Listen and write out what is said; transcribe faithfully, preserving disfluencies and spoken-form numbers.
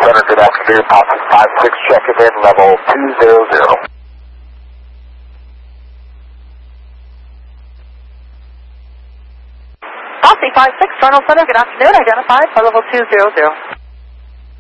Center, good afternoon. Posse five six checking in, level two zero zero. Posse five six, Colonel Center, good afternoon. Identified for level two zero zero.